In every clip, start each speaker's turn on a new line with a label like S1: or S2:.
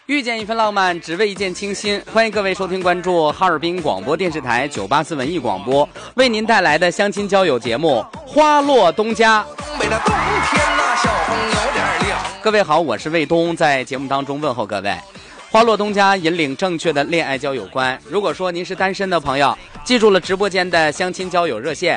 S1: 遇见一份浪漫，只为一见倾心。欢迎各位收听关注哈尔滨广播电视台984文艺广播为您带来的相亲交友节目《花落东家》。各位好，我是卫东，在节目当中问候各位。花落东家引领正确的恋爱交友观。如果说您是单身的朋友，记住了直播间的相亲交友热线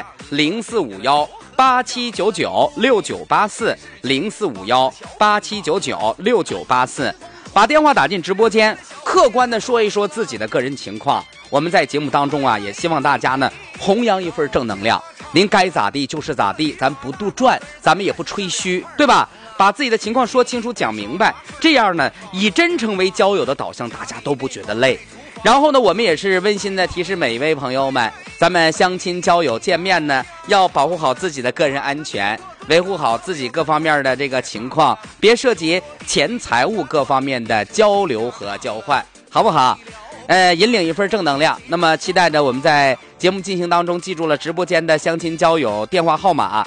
S1: 045187996984045187996984，把电话打进直播间，客观的说一说自己的个人情况。我们在节目当中也希望大家呢弘扬一份正能量。您该咋地就是咋地，咱不杜撰，咱们也不吹嘘，对吧？把自己的情况说清楚讲明白，这样呢以真诚为交友的导向，大家都不觉得累。然后呢，我们也是温馨的提示每一位朋友们，咱们相亲交友见面呢，要保护好自己的个人安全，维护好自己各方面的这个情况，别涉及钱财物各方面的交流和交换，好不好？引领一份正能量。那么期待着我们在节目进行当中记住了直播间的相亲交友电话号码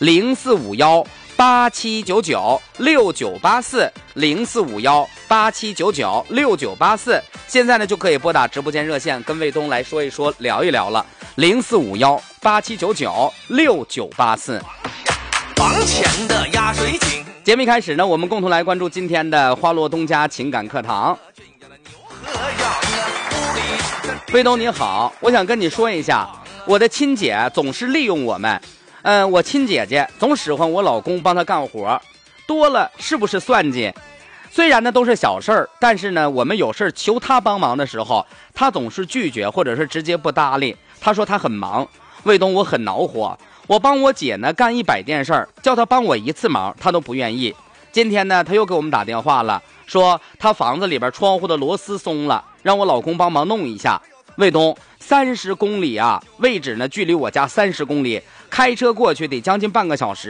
S1: 045187996984045187996984，现在呢就可以拨打直播间热线跟卫东来说一说聊一聊了045187996984。
S2: 房前的压水井。
S1: 节目一开始呢，我们共同来关注今天的花落东家情感课堂。卫东你好，我想跟你说一下，我的亲姐总是利用我们。我亲姐姐总使唤我老公帮她干活，多了是不是算计？虽然呢都是小事儿，但是呢我们有事求她帮忙的时候，她总是拒绝或者是直接不搭理。她说她很忙。卫东，我很恼火，我帮我姐呢干100件事儿，叫她帮我1次忙她都不愿意。今天呢她又给我们打电话了，说她房子里边窗户的螺丝松了，让我老公帮忙弄一下。卫东，30公里啊，位置呢距离我家30公里，开车过去得将近半个小时。